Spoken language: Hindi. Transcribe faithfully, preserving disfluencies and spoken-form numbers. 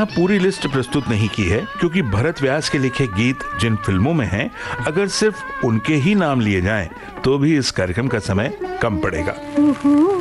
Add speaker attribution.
Speaker 1: यहाँ पूरी लिस्ट प्रस्तुत नहीं की है क्योंकि भरत व्यास के लिखे गीत जिन फिल्मों में हैं, अगर सिर्फ उनके ही नाम लिए जाएं तो भी इस कार्यक्रम का समय कम पड़ेगा।